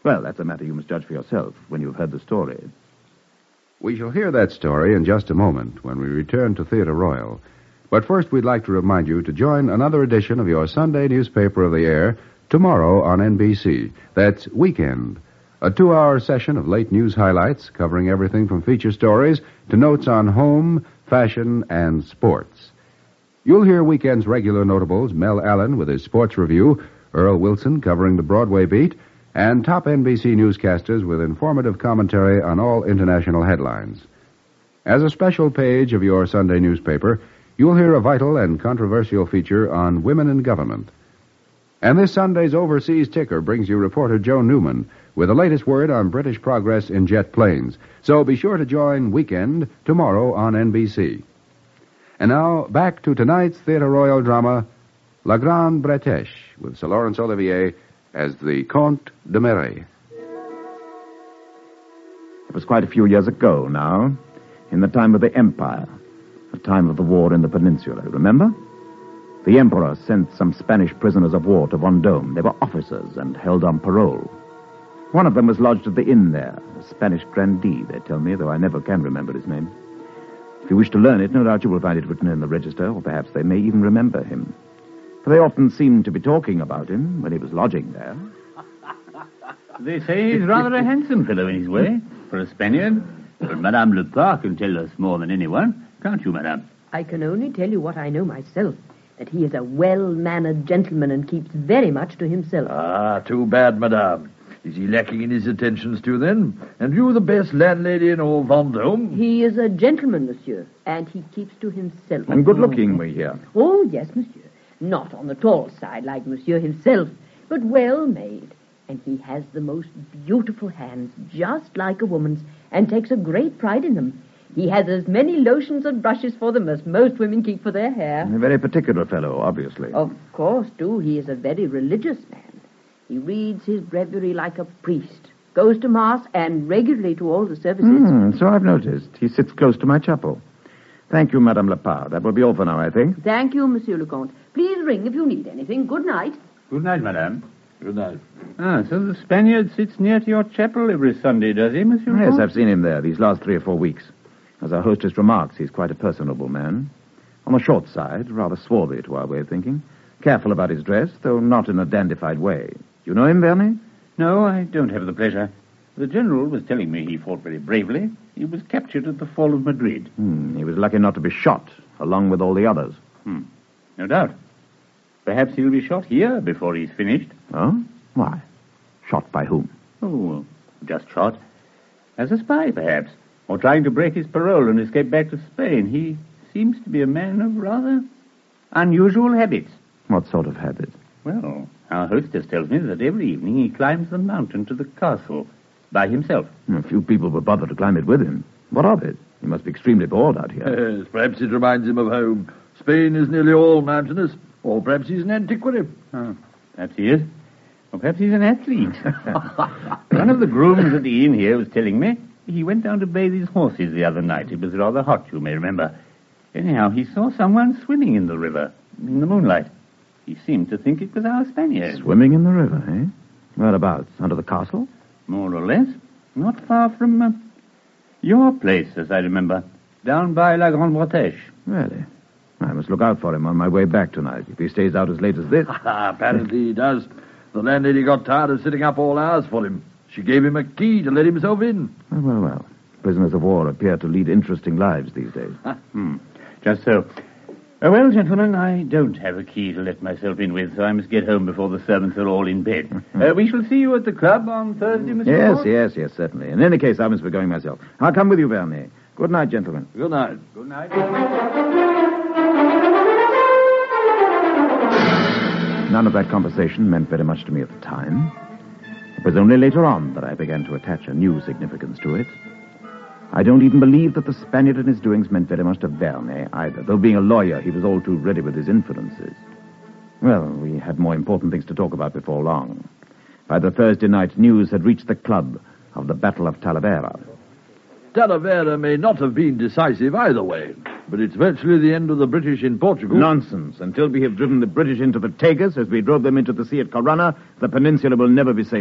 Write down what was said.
Well, that's a matter you must judge for yourself when you've heard the story. We shall hear that story in just a moment when we return to Theatre Royal. But first, we'd like to remind you to join another edition of your Sunday newspaper of the air tomorrow on NBC. That's Weekend, a 2-hour session of late news highlights covering everything from feature stories to notes on home, fashion, and sports. You'll hear Weekend's regular notables, Mel Allen with his sports review, Earl Wilson covering the Broadway beat, and top NBC newscasters with informative commentary on all international headlines. As a special page of your Sunday newspaper, you'll hear a vital and controversial feature on women in government. And this Sunday's Overseas Ticker brings you reporter Joe Newman with the latest word on British progress in jet planes. So be sure to join Weekend tomorrow on NBC. And now, back to tonight's Theatre Royal drama, La Grande Bretèche, with Sir Laurence Olivier as the Comte de Meret. It was quite a few years ago now, in the time of the Empire, the time of the war in the peninsula, remember? The Emperor sent some Spanish prisoners of war to Vendôme. They were officers and held on parole. One of them was lodged at the inn there, a Spanish grandee, they tell me, though I never can remember his name. If you wish to learn it, no doubt you will find it written in the register, or perhaps they may even remember him. For they often seemed to be talking about him when he was lodging there. They say he's rather a handsome fellow in his way, for a Spaniard. But Madame Lepard can tell us more than anyone. Can't you, Madame? I can only tell you what I know myself, that he is a well-mannered gentleman and keeps very much to himself. Ah, too bad, Madame. Is he lacking in his attentions too, then? And you the best landlady in all Vendôme? He is a gentleman, monsieur, and he keeps to himself. And good-looking, we hear. Oh, yes, monsieur. Not on the tall side like monsieur himself, but well-made. And he has the most beautiful hands, just like a woman's, and takes a great pride in them. He has as many lotions and brushes for them as most women keep for their hair. A very particular fellow, obviously. Of course, too, he is a very religious man. He reads his breviary like a priest, goes to Mass, and regularly to all the services. So I've noticed. He sits close to my chapel. Thank you, Madame Lepard. That will be all for now, I think. Thank you, Monsieur le Comte. Please ring if you need anything. Good night. Good night, Madame. Good night. Ah, so the Spaniard sits near to your chapel every Sunday, does he, Monsieur? Yes, Comte? I've seen him there these last 3 or 4 weeks. As our hostess remarks, he's quite a personable man. On the short side, rather swarthy to our way of thinking. Careful about his dress, though not in a dandified way. You know him, Vernet? No, I don't have the pleasure. The general was telling me he fought very bravely. He was captured at the fall of Madrid. He was lucky not to be shot, along with all the others. No doubt. Perhaps he'll be shot here before he's finished. Oh? Why? Shot by whom? Oh, just shot. As a spy, perhaps. Or trying to break his parole and escape back to Spain. He seems to be a man of rather unusual habits. What sort of habit? Well, our hostess tells me that every evening he climbs the mountain to the castle by himself. A few people would bother to climb it with him. What of it? He must be extremely bored out here. Yes, perhaps it reminds him of home. Spain is nearly all mountainous. Or perhaps he's an antiquary. Oh, perhaps he is. Or perhaps he's an athlete. One of the grooms at the inn here was telling me he went down to bathe his horses the other night. It was rather hot, you may remember. Anyhow, he saw someone swimming in the river in the moonlight. He seemed to think it was our Spaniard. Swimming in the river, eh? Whereabouts? Under the castle? More or less. Not far from your place, as I remember. Down by La Grande Bretèche. Really? I must look out for him on my way back tonight, if he stays out as late as this. Apparently he does. The landlady got tired of sitting up all hours for him. She gave him a key to let himself in. Well. Prisoners of war appear to lead interesting lives these days. Just so. Well, gentlemen, I don't have a key to let myself in with, so I must get home before the servants are all in bed. We shall see you at the club on Thursday, Mr. Ford? Yes, certainly. In any case, I must be going myself. I'll come with you, Vernet. Good night, gentlemen. Good night. Good night. None of that conversation meant very much to me at the time. It was only later on that I began to attach a new significance to it. I don't even believe that the Spaniard and his doings meant very much to Vernet either, though being a lawyer, he was all too ready with his inferences. Well, we had more important things to talk about before long. By the Thursday night, news had reached the club of the Battle of Talavera. Talavera may not have been decisive either way, but it's virtually the end of the British in Portugal. Nonsense. Until we have driven the British into the Tagus, as we drove them into the sea at Corunna, the peninsula will never be safe.